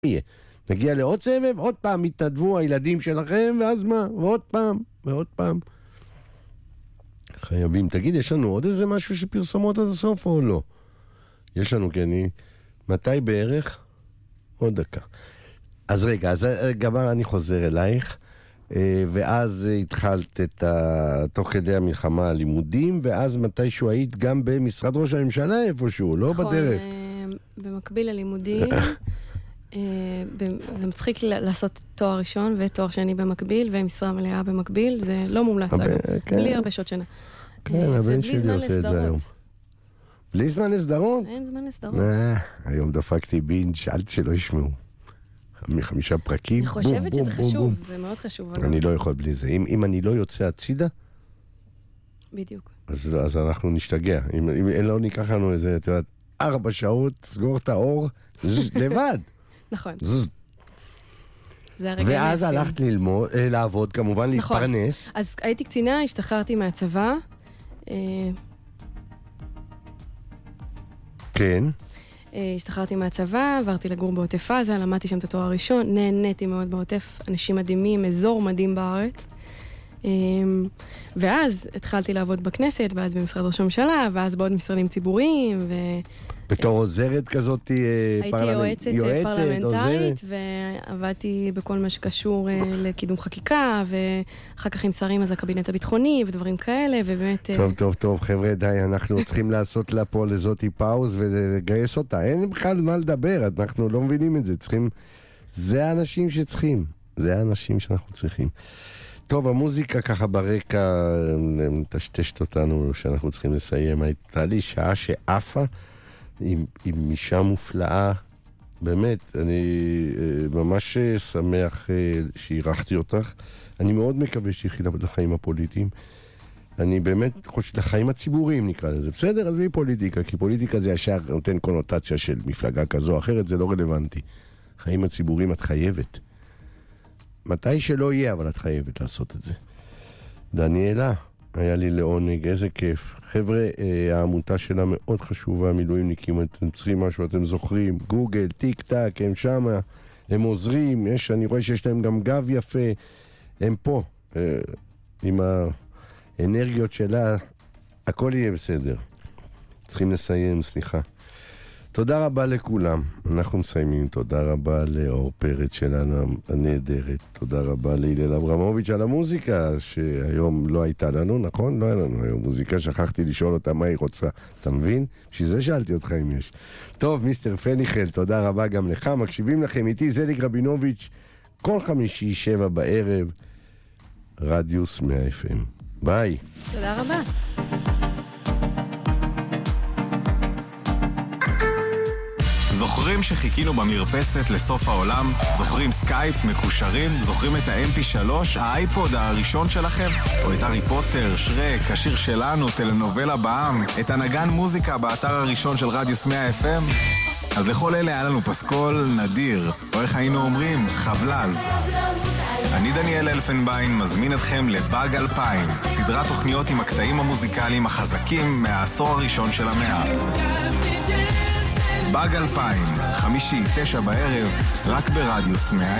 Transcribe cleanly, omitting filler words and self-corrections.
יהיה. נגיע לעוד סבב, עוד פעם יתנדבו הילדים שלכם, ואז מה? ועוד פעם, ועוד פעם. חייבים. תגיד, יש לנו עוד איזה משהו שפרסמות עד הסוף או לא? יש לנו, כי מתי בערך? עוד דקה. אז רגע, אז גם אני חוזר אלייך, ואז התחלת תוך כדי המלחמה הלימודים, ואז מתישהו היית גם במשרד ראש הממשלה איפשהו, לא בדרך. במקביל ללימודים, זה מצחיק לעשות תואר ראשון ותואר שני במקביל, ומשרה מלאה במקביל, זה לא מומלץ, בלי הרבה שעות שנה. כן, הבן שלי עושה את זה היום. בלי זמן לסדרות? אין זמן לסדרות. היום דפקתי בינג' שאלתי שלא ישמעו. 5 פרקים. אני חושבת שזה חשוב, זה מאוד חשוב. אני לא יכול בלי זה. אם אני לא יוצא הצידה, בדיוק. אז אנחנו נשתגע. אם לא ניקח לנו איזה, אתה יודעת, 4 שעות, סגור את האור, לבד. נכון. ואז הלכת ללמוד, לעבוד, כמובן, להתפרנס. אז הייתי קצינה, השתחררתי מהצבא. כן. השתחררתי מהצבא, עברתי לגור בעוטף עזה, למדתי שם את התואר הראשון, נהניתי מאוד בעוטף, אנשים מדהימים, אזור מדהים בארץ. ואז התחלתי לעבוד בכנסת, ואז במשרד ראש הממשלה, ואז בעוד משרדים ציבוריים, בתור עוזרת כזאת, הייתי יועצת פרלמנטרית, ועבדתי בכל מה שקשור לקידום חקיקה, ואחר כך עם שרים אז הקבינט הביטחוני, ודברים כאלה, ובאמת... טוב, חבר'ה, די, אנחנו צריכים לעשות לה פה לזאתי פאוז, ולגייס אותה. אין בכלל מה לדבר, אנחנו לא מבינים את זה, צריכים... זה האנשים שצריכים, זה האנשים שאנחנו צריכים. טוב, המוזיקה ככה ברקע מטשטשת אותנו שאנחנו צריכים לסיים. הייתה לי שעה שעפה עם אישה מופלאה, באמת, אני ממש שמח שהירחתי אותך. אני מאוד מקווה שהתחילה לחיים הפוליטיים. אני באמת חושב לחיים הציבוריים נקרא לזה. בסדר, אז מי פוליטיקה? כי פוליטיקה זה ישר נותן קונוטציה של מפלגה כזו או אחרת, זה לא רלוונטי. חיים הציבוריים את חייבת. מתי שלא יהיה, אבל את חייבת לעשות את זה. דניאלה, היה לי לעונג, איזה כיף. חבר'ה, העמותה שלה מאוד חשובה, המילואימניקים, אתם צריכים משהו, אתם זוכרים, גוגל, טיק טק, הם שמה, הם עוזרים, אני רואה שיש להם גם גב יפה, הם פה, עם האנרגיות שלה, הכל יהיה בסדר. צריכים לסיים, סליחה. תודה רבה לכולם, אנחנו מסיימים, תודה רבה לאור פרץ שלנו הנהדרת, תודה רבה להילל אברמוביץ' על המוזיקה שהיום לא הייתה לנו, נכון? לא היה לנו היום מוזיקה, שכחתי לשאול אותה מה היא רוצה, אתה מבין? בשביל זה שאלתי אותך אם יש. טוב, מיסטר פניחל, תודה רבה גם לך, מקשיבים לכם איתי, זליג רבינוביץ', כל חמישי 7 בערב, רדיוס 100 FM. ביי. תודה רבה. זוכרים שחיכינו במרפסת לסוף העולם? זוכרים סקייפ, מקושרים? זוכרים את ה-MP3, האייפוד הראשון שלכם? או את הארי פוטר, שרק, השיר שלנו, טלנובלה בעם? את הנגן מוזיקה באתר הראשון של רדיוס 100 FM? אז לכל אלה היה לנו פסקול נדיר, או איך היינו אומרים, חבלז. אני דניאל אלפנביין, מזמין אתכם לבאג 2000, סדרת תוכניות עם הקטעים המוזיקליים החזקים מהעשור הראשון של המאה. באג 2000, חמישי 9 בערב, רק ברדיוס 100